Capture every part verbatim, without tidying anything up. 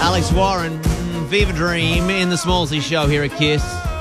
Alex Warren, Viva Dream in the Smallsy Show here at Kiss.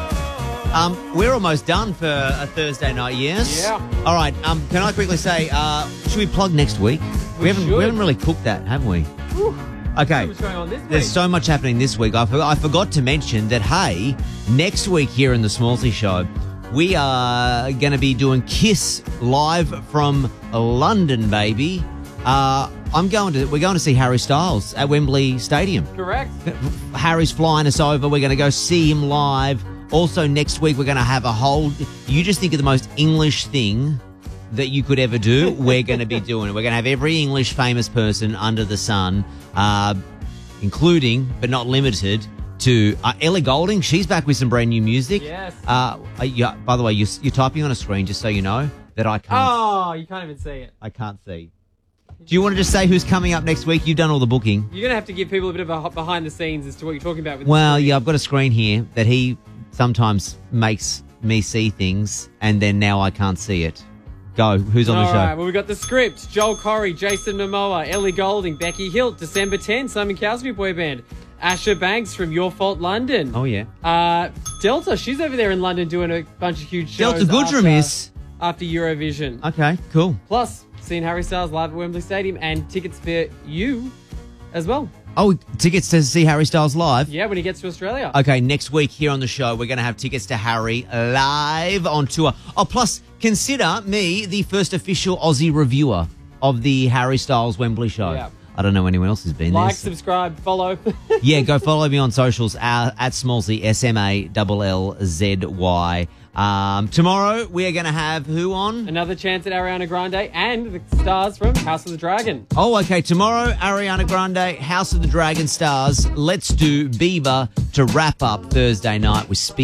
Um, we're almost done for a Thursday night, yes? Yeah. All right, um, can I quickly say, uh, should we plug next week? We, We haven't should. we haven't really cooked that, have we? Whew. Okay. What's going on this There's week? so much happening this week. I, for, I forgot to mention that, hey, next week here in the Smallsy Show, we are going to be doing Kiss live from London, baby. Uh, I'm going to. We're going to see Harry Styles at Wembley Stadium. Correct. Harry's flying us over. We're going to go see him live. Also, next week, we're going to have a whole... You just think of the most English thing that you could ever do. We're going to be doing it. We're going to have every English famous person under the sun, uh, including, but not limited, to uh, Ellie Goulding. She's back with some brand new music. Yes. Uh, uh, yeah, by the way, you're, you're typing on a screen just so you know that I can't, Oh, you can't even see it. I can't see. Do you want to just say who's coming up next week? You've done all the booking. You're going to have to give people a bit of a hop behind the scenes as to what you're talking about with the Well, screen. yeah, I've got a screen here that he sometimes makes me see things, and then now I can't see it. Go. Who's on All the show? right, well, we've got the script. Joel Corey, Jason Momoa, Ellie Goulding, Becky Hilt, December tenth, Simon Cowsby Boy Band, Asher Banks from Your Fault London. Oh, yeah. Uh, Delta, she's over there in London doing a bunch of huge shows. Delta Goodrum after, is. After Eurovision. Okay, cool. Plus, seeing Harry Styles live at Wembley Stadium and tickets for you as well. Oh, tickets to see Harry Styles live? Yeah, when he gets to Australia. Okay, next week here on the show, we're going to have tickets to Harry live on tour. Oh, plus, consider me the first official Aussie reviewer of the Harry Styles Wembley show. Yeah. I don't know anyone else who's been Like, there. so- subscribe, follow. Yeah, go follow me on socials uh, at Smallsy, S M A L L Z Y. Um, tomorrow, we are going to have who on? Another chance at Ariana Grande and the stars from House of the Dragon. Oh, okay. Tomorrow, Ariana Grande, House of the Dragon stars. Let's do Bieber to wrap up Thursday night with Speed.